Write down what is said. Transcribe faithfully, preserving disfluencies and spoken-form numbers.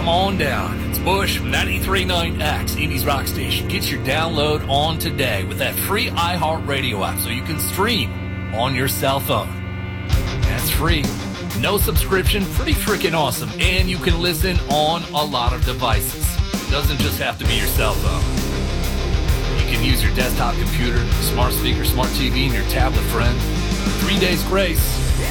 come on down. It's Bush from ninety-three point nine X, Indies Rock Station. Get your download on today with that free iHeartRadio app so you can stream on your cell phone. That's free. No subscription. Pretty freaking awesome. And you can listen on a lot of devices. It doesn't just have to be your cell phone. You can use your desktop computer, smart speaker, smart T V, and your tablet friend. Three days grace.